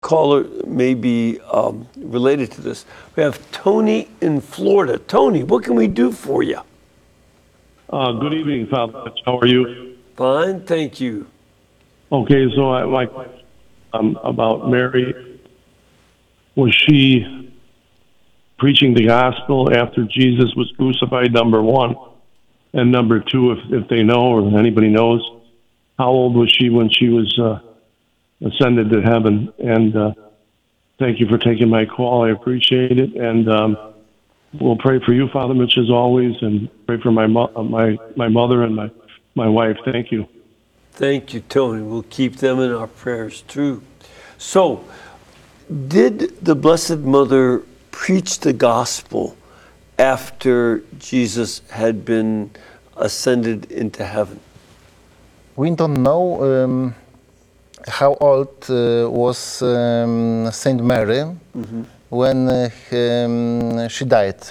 caller may be related to this. We have Tony in Florida. Tony, what can we do for you? Good evening, Father Mitch. How are you? Fine, thank you. Okay, so my about Mary, was she preaching the gospel after Jesus was crucified, number one? And number two, if they know or anybody knows, how old was she when she was ascended to heaven? And thank you for taking my call. I appreciate it. And we'll pray for you, Father Mitch, as always, and pray for my mother and my wife. Thank you. Thank you, Tony. We'll keep them in our prayers, too. So, did the Blessed Mother preach the gospel after Jesus had been ascended into heaven? We don't know how old was Saint Mary when she died,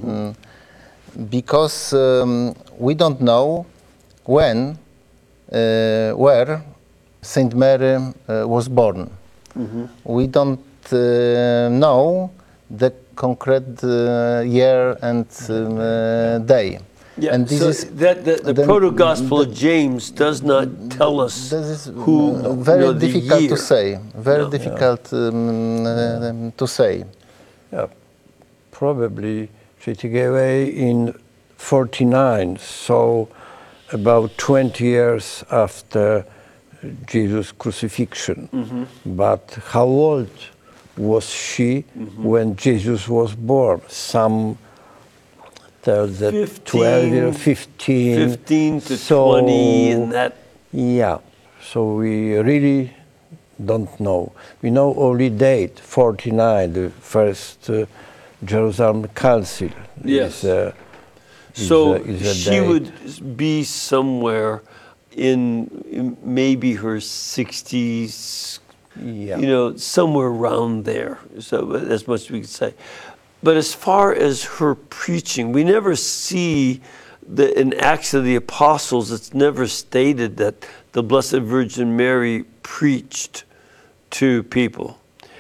because we don't know when, where Saint Mary was born. We don't know the concrete year and day. Yeah, and this so is the proto-gospel of James does not tell us this is who, very the difficult year. to say. Very difficult to say. Yeah, probably she took away in 49, so about 20 years after Jesus' crucifixion. But how old was she when Jesus was born? Some tell that 12 or 15. 15 to 20 in that. Yeah, so we really don't know. We know only date, 49, the first Jerusalem Council. Yes. So she would be somewhere in maybe her 60s, somewhere around there. So as much as we could say. But as far as her preaching, we never see in Acts of the Apostles, it's never stated that the Blessed Virgin Mary preached to people.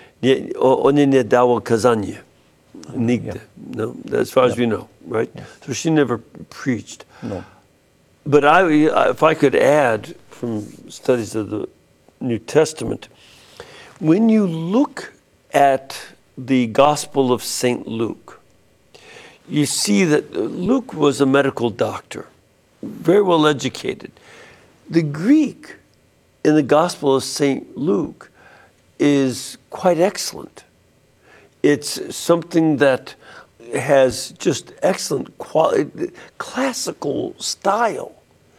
No, as far as we know, right? Yes. So she never preached. No. But if I could add from studies of the New Testament, when you look at the Gospel of St. Luke, you see that Luke was a medical doctor, very well educated. The Greek in the Gospel of St. Luke is quite excellent. It's something that has just excellent quality, classical style,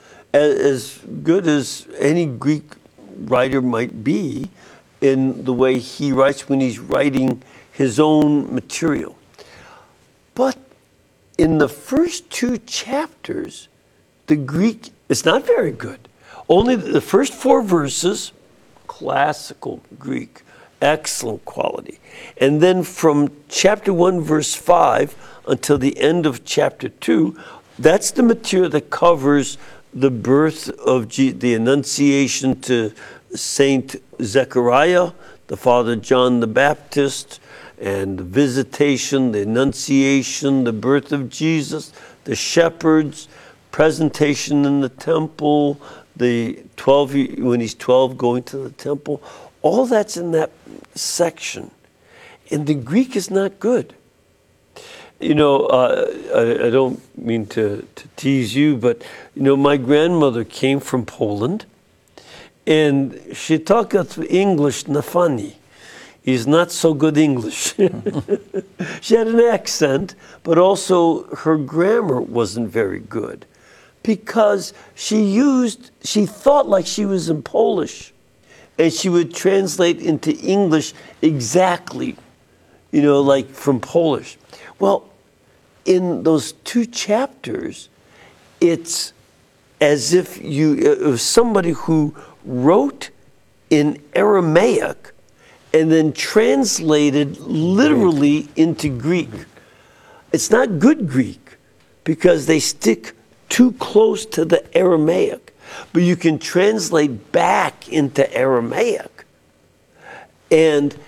as good as any Greek writer might be in the way he writes when he's writing his own material. But in the first two chapters, the Greek is not very good. Only the first 4 verses, classical Greek, excellent quality. And then from chapter 1, verse 5 until the end of chapter 2, that's the material that covers the birth of the Annunciation to Saint Zechariah, the father John the Baptist, and the visitation, the Annunciation, the birth of Jesus, the shepherds, presentation in the temple, the 12, when he's 12 going to the temple. All that's in that section. And the Greek is not good. I don't mean to tease you, but, my grandmother came from Poland, and she talked English na funny. He's not so good English. She had an accent, but also her grammar wasn't very good because she thought like she was in Polish, and she would translate into English exactly, like from Polish. Well, in those 2 chapters, it's as if it was somebody who wrote in Aramaic and then translated literally into Greek. It's not good Greek because they stick too close to the Aramaic, but you can translate back into Aramaic. And